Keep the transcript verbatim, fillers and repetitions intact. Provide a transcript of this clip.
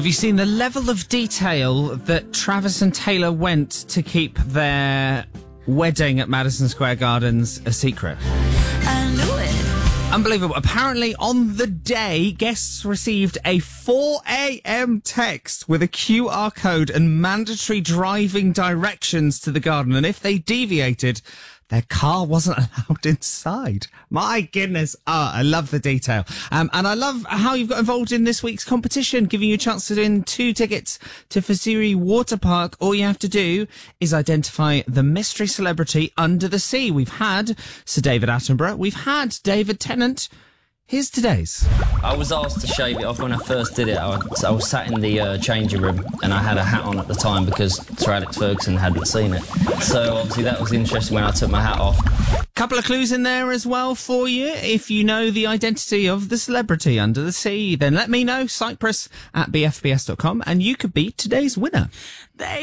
Have you seen the level of detail that Travis and Taylor went to keep their wedding at Madison Square Gardens a secret? I knew it. Unbelievable. Apparently, on the day, guests received a four a.m. text with a Q R code and mandatory driving directions to the garden. And if they deviated, their car wasn't allowed inside. My goodness. Ah, I love the detail. Um, and I love how you've got involved in this week's competition, giving you a chance to win two tickets to Fazuri Water Park. All you have to do is identify the mystery celebrity under the sea. We've had Sir David Attenborough. We've had David Tennant. Here's today's. I was asked to shave it off when I first did it. I was, I was sat in the uh, changing room and I had a hat on at the time because Sir Alex Ferguson hadn't seen it. So obviously that was interesting when I took my hat off. Couple of clues in there as well for you. If you know the identity of the celebrity under the sea, then let me know. Cyprus at b f b s dot com and you could be today's winner. They